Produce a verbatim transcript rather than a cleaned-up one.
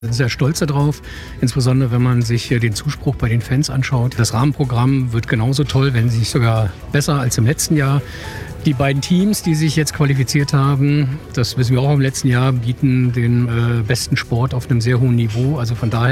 Wir sind sehr stolz darauf, insbesondere wenn man sich den Zuspruch bei den Fans anschaut. Das Rahmenprogramm wird genauso toll, wenn nicht sogar besser als im letzten Jahr. Die beiden Teams, die sich jetzt qualifiziert haben, das wissen wir auch im letzten Jahr, bieten den äh, besten Sport auf einem sehr hohen Niveau. Also von daher